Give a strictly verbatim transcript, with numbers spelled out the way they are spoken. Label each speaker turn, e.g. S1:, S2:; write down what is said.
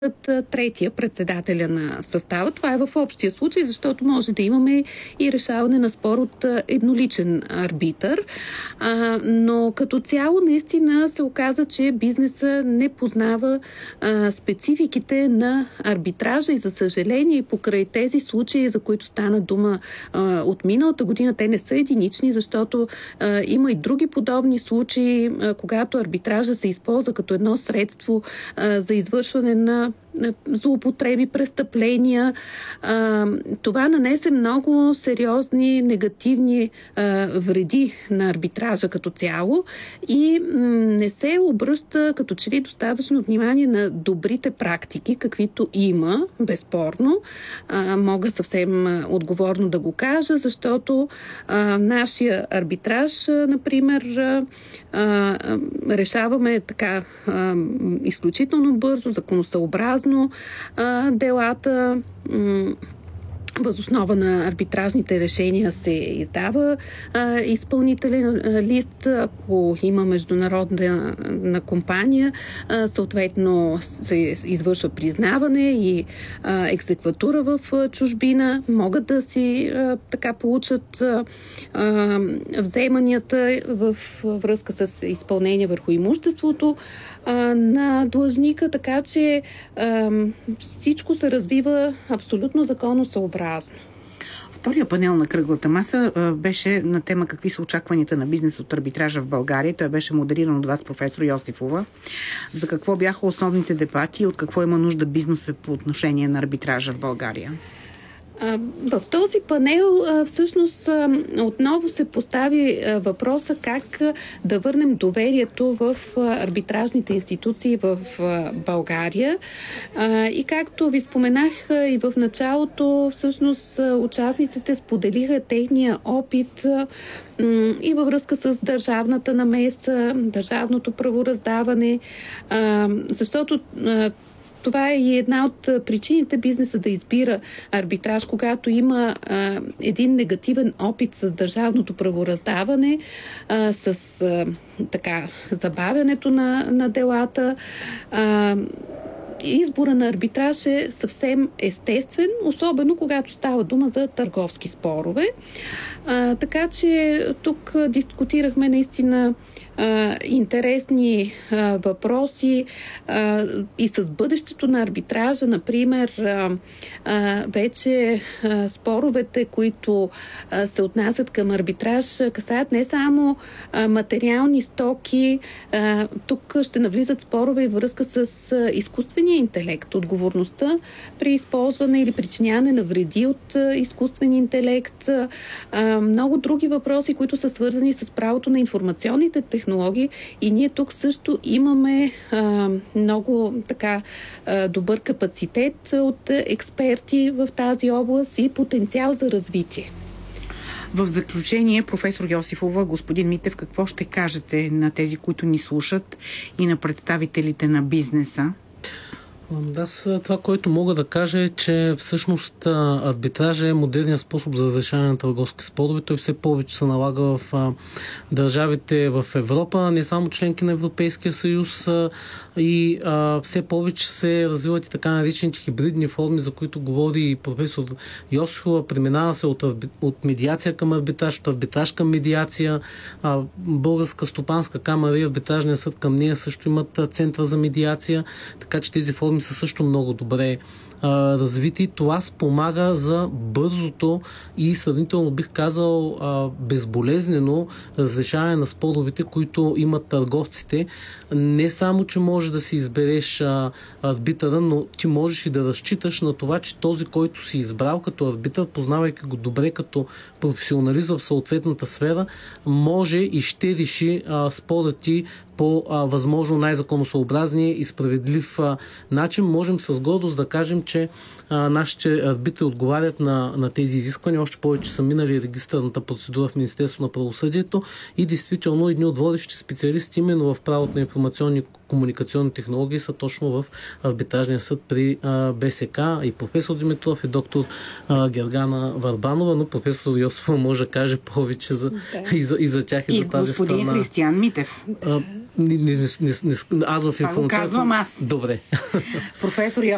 S1: третия председателя на състава. Това е в общия случай, защото може да имаме и решаване на спор от едноличен арбитър. А, но като цяло наистина се оказа, че бизнеса не познава а, спецификите на арбитража и за съжаление покрай тези случаи, за които стана дума а, от миналата година, те не са единични, защото а, има и други подобни случаи, а, когато арбитража се използва като едно средство а, за извършване на злоупотреби, престъпления. А, това нанесе много сериозни негативни а, вреди на арбитража като цяло и м- не се обръща като че ли достатъчно внимание на добрите практики, каквито има, безспорно. А, мога съвсем отговорно да го кажа, защото а, нашия арбитраж, а, например, а, а, решаваме така а, изключително бързо, законосъобразно а, делата. М- Въз основа на арбитражните решения се издава а, изпълнителен а, лист, ако има международна на компания, а, съответно се извършва признаване и а, екзекватура в а, чужбина. Могат да си а, така получат а, а, вземанията в връзка с изпълнение върху имуществото а, на длъжника, така че а, всичко се развива абсолютно законосъобразно.
S2: Втория панел на кръглата маса а, беше на тема какви са очакванията на бизнес от арбитража в България. Той беше модериран от вас, професор Йосифова. За какво бяха основните дебати и от какво има нужда бизнесът по отношение на арбитража в България?
S1: В този панел всъщност отново се постави въпроса как да върнем доверието в арбитражните институции в България. И както ви споменах и в началото, всъщност участниците споделиха техния опит и във връзка с държавната намеса, държавното правораздаване, защото това е и една от причините бизнеса да избира арбитраж, когато има а, един негативен опит с държавното правораздаване, а, с а, така, забавянето на, на делата. А, Избора на арбитраж е съвсем естествен, особено когато става дума за търговски спорове. А, така че тук дискутирахме наистина а, интересни а, въпроси а, и с бъдещето на арбитража, например, а, а, вече а, споровете, които а, се отнасят към арбитраж, касаят не само а, материални стоки, а, тук ще навлизат спорове и връзка с а, изкуствения интелект, отговорността при използване или причиняване на вреди от а, изкуствен интелект, а, много други въпроси, които са свързани с правото на информационните технологии и ние тук също имаме а, много така а, добър капацитет от експерти в тази област и потенциал за развитие.
S2: В заключение, професор Йосифова, господин Митев, какво ще кажете на тези, които ни слушат и на представителите на бизнеса?
S3: Да, това, което мога да кажа е, че всъщност арбитража е модерният способ за разрешаване на търговски спорове. Той все повече се налага в а, държавите в Европа, не само членки на Европейския съюз а, и а, все повече се развиват и така наречените хибридни форми, за които говори и професор Йосифова. Преминава се от, от медиация към арбитраж, от арбитраж към медиация. А, Българска стопанска камара и арбитражния съд към нея също имат център за медиация, така че тези форми са също много добре а, развити. Това спомага за бързото и сравнително бих казал а, безболезнено разрешаване на споровете, които имат търговците. Не само, че може да си избереш а, арбитъра, но ти можеш и да разчиташ на това, че този, който си избрал като арбитър, познавайки го добре като професионалист в съответната сфера, може и ще реши а, спора ти по а, възможно най-законосъобразния и справедлив а, начин. Можем с гордост да кажем, че а, нашите арбитри отговарят на, на тези изисквания, още повече са минали регистърната процедура в Министерството на правосъдието и действително едни от водещите специалисти именно в правото на информационни комуникационни технологии са точно в арбитражния съд при а, БСК и професор Димитров и доктор а, Гергана Върбанова, но професор Йосифова може да каже повече за, да. и, за, и за тях и, и за тази страна. И
S2: господин Християн Митев.
S3: А, не, не, не, не, аз в информация...
S2: Това го казвам аз.
S3: Добре.
S2: Професор